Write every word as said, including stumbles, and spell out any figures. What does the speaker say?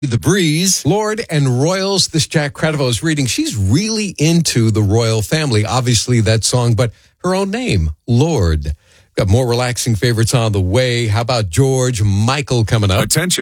The Breeze, Lord and Royals. This Jack Credivo's reading. She's really into the royal family. Obviously, that song, but her own name, Lord. Got more relaxing favorites on the way. How about George Michael coming up? Attention.